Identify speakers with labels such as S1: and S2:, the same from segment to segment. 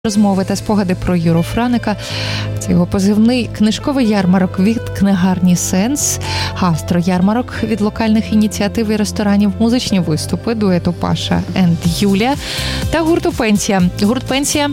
S1: Розмови та спогади про Юру Франика. Це його позивний книжковий ярмарок від книгарні «Сенс», гастроярмарок від локальних ініціатив і ресторанів, музичні виступи дуету Паша енд Юля та гурту «Пенсія». Гурт «Пенсія»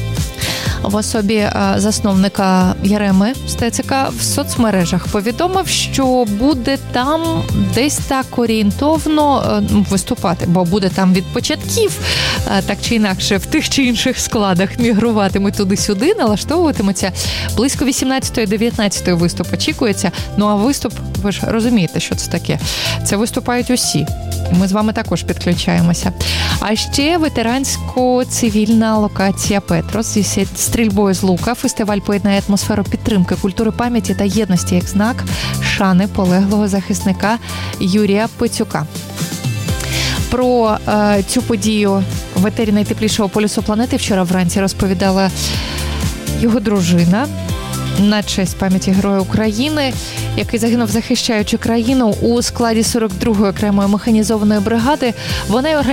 S1: в особі засновника Яреми Стецика в соцмережах повідомив, що буде там десь так орієнтовно виступати, бо буде там від початків, так чи інакше, в тих чи інших складах мігруватимуть туди-сюди, налаштовуватимуться. Близько 18-19 виступ очікується. Ну а виступ, ви ж розумієте, що це таке. Це виступають усі. Ми з вами також підключаємося. А ще ветерансько-цивільна локація «Петрос» зі стрільбою з лука. Фестиваль поєднає атмосферу підтримки, культури пам'яті та єдності як знак шани полеглого захисника Юрія Пицюка. Про цю подію в етері найтеплішого полюсу планети вчора вранці розповідала його дружина на честь пам'яті Героя України, який загинув, захищаючи країну у складі 42-ї окремої механізованої бригади. Вона й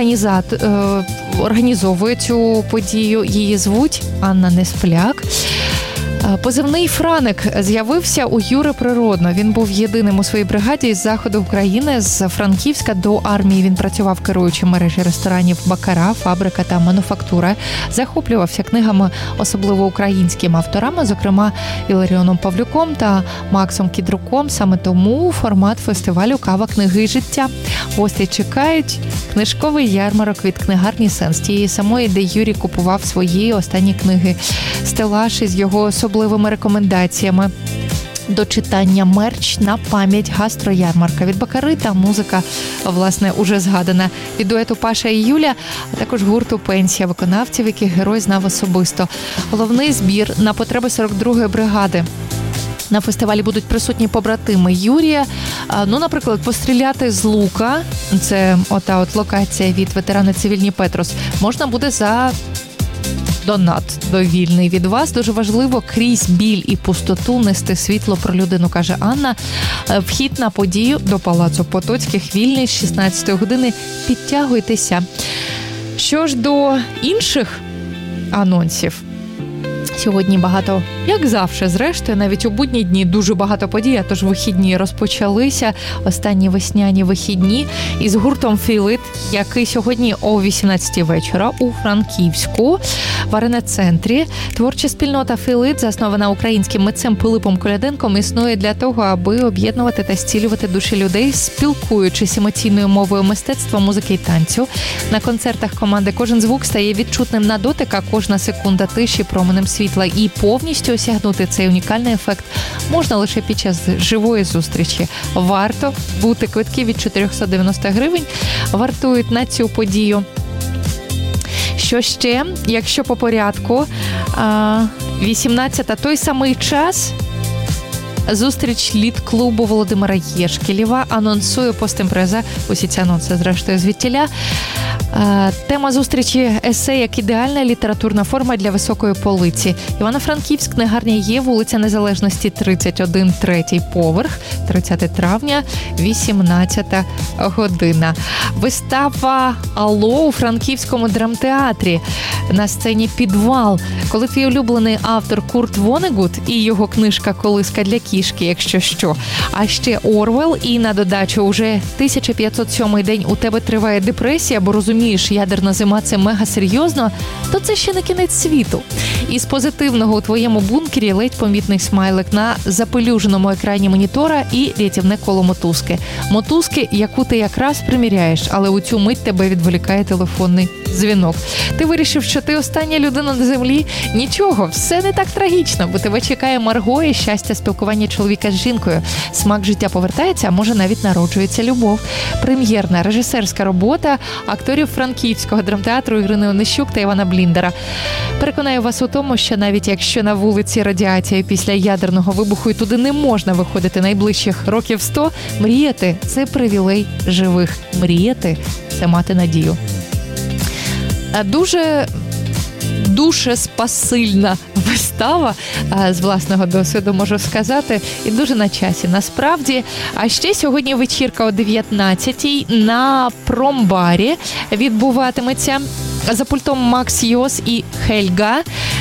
S1: організовує цю подію. Її звуть Анна Неспляк. Позивний «Франик» з'явився у Юри природно. Він був єдиним у своїй бригаді із заходу України, з Франківська. До армії він працював керуючим мережі ресторанів «Бакара», «Фабрика» та «Мануфактура». Захоплювався книгами, особливо українськими авторами, зокрема Іларіоном Павлюком та Максом Кідруком. Саме тому формат фестивалю «Кава, книги і життя». Гості чекають книжковий ярмарок від книгарні «Сенс», тієї самої, де Юрій купував свої останні книги. Стелаж із його особливими рекомендаціями до читання, мерч на пам'ять, гастроярмарка від Бакари та музика, власне, уже згадана від дуету Паша і Юля, а також гурту «Пенсія», виконавців, яких герой знав особисто. Головний збір на потреби 42-ї бригади. На фестивалі будуть присутні побратими Юрія. Ну, наприклад, постріляти з лука, це ота локація від ветерани цивільні «Петрос», можна буде за донат довільний від вас. Дуже важливо крізь біль і пустоту нести світло про людину, каже Анна. Вхід на подію до Палацу Потоцьких вільний з 16 години. Підтягуйтеся. Що ж до інших анонсів. Сьогодні багато, як завжди, зрештою, навіть у будні дні дуже багато подій, тож вихідні розпочалися, останні весняні вихідні, із гуртом «Філит», який сьогодні о 18-й вечора у Франківську, в Арена-центрі. Творча спільнота «Філит», заснована українським митцем Пилипом Коляденком, існує для того, аби об'єднувати та зцілювати душі людей, спілкуючись емоційною мовою мистецтва, музики і танцю. На концертах команди кожен звук стає відчутним на дотик, а кожна секунда тиші променем світла. І повністю осягнути цей унікальний ефект можна лише під час живої зустрічі. Варто бути. Квитки від 490 гривень вартують на цю подію. Що ще? Якщо по порядку, 18-та, той самий час, зустріч лід-клубу Володимира Єшкелєва анонсує постімпреза. Усі ці анонси, зрештою, звідтіля. Тема зустрічі есе як ідеальна літературна форма для високої полиці. Івано-Франківськ, книгарня є, вулиця Незалежності, 31, 3-й поверх, 30 травня, 18 година. Вистава «Алло» у Франківському драмтеатрі. На сцені «Підвал». Коли твій улюблений автор Курт Вонегут і його книжка «Колиска для кішки», якщо що. А ще Орвел і на додачу уже 1507 день у тебе триває депресія, бо розумієш, ядерна зима – це мега серйозно, то це ще не кінець світу. Із позитивного у твоєму бункері ледь помітний смайлик на запелюженому екрані монітора і рятівне коло мотузки. Мотузки, яку ти якраз приміряєш, але у цю мить тебе відволікає телефонний дзвінок. Ти вирішив, що ти остання людина на землі? Нічого, все не так трагічно, бо тебе чекає Марго і щастя спілкування чоловіка з жінкою. Смак життя повертається, а може навіть народжується любов. Прем'єрна режисерська робота акторів Франківського драмтеатру Ірини Онищук та Івана Бліндера. Переконаю вас у тому, що навіть якщо на вулиці радіація після ядерного вибуху і туди не можна виходити найближчих років 100, мріяти – це привілей живих. Мріяти – це мати надію. Дуже спасильна вистава, з власного досвіду можу сказати, і дуже на часі, насправді. А ще сьогодні вечірка о 19-й на Промбарі відбуватиметься. За пультом Макс Йос і Хельга.